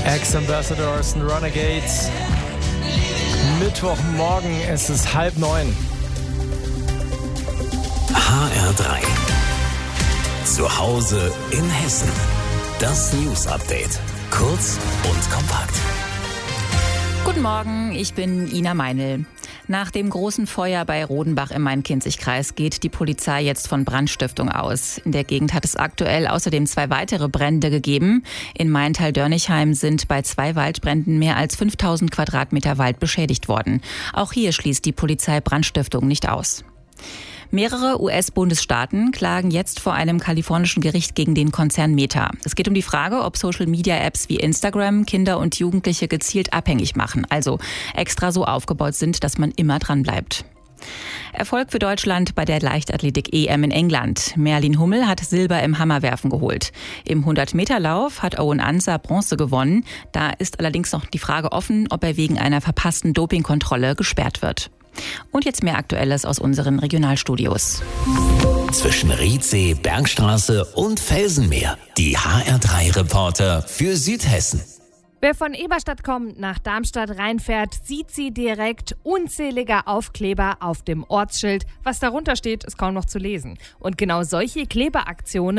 Ex-Ambassadors und Renegades. Mittwochmorgen, es ist 8:30. HR3. Zu Hause in Hessen. Das News-Update. Kurz und kompakt. Guten Morgen, ich bin Ina Meinl. Nach dem großen Feuer bei Rodenbach im Main-Kinzig-Kreis geht die Polizei jetzt von Brandstiftung aus. In der Gegend hat es aktuell außerdem 2 weitere Brände gegeben. In Maintal-Dörnichheim sind bei 2 Waldbränden mehr als 5000 Quadratmeter Wald beschädigt worden. Auch hier schließt die Polizei Brandstiftung nicht aus. Mehrere US-Bundesstaaten klagen jetzt vor einem kalifornischen Gericht gegen den Konzern Meta. Es geht um die Frage, ob Social-Media-Apps wie Instagram Kinder und Jugendliche gezielt abhängig machen, also extra so aufgebaut sind, dass man immer dran bleibt. Erfolg für Deutschland bei der Leichtathletik-EM in England. Merlin Hummel hat Silber im Hammerwerfen geholt. Im 100-Meter-Lauf hat Owen Anser Bronze gewonnen. Da ist allerdings noch die Frage offen, ob er wegen einer verpassten Dopingkontrolle gesperrt wird. Und jetzt mehr Aktuelles aus unseren Regionalstudios. Zwischen Riedsee, Bergstraße und Felsenmeer. Die HR3-Reporter für Südhessen. Wer von Eberstadt kommend nach Darmstadt reinfährt, sieht sie direkt unzählige Aufkleber auf dem Ortsschild. Was darunter steht, ist kaum noch zu lesen. Und genau solche Klebeaktionen